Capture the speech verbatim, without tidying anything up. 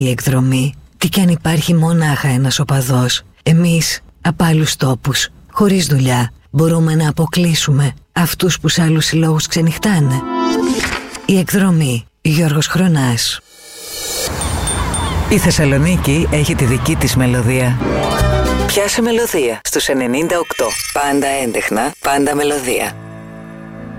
Η εκδρομή, τι κι αν υπάρχει μονάχα ένας οπαδός. Εμείς, απ' άλλους τόπους, χωρίς δουλειά, μπορούμε να αποκλείσουμε αυτούς που σε άλλους συλλόγους ξενυχτάνε. Η εκδρομή, Γιώργος Χρονάς. Η Θεσσαλονίκη έχει τη δική της μελωδία. Πιάσε μελωδία στους ενενήντα οκτώ. Πάντα έντεχνα, πάντα μελωδία.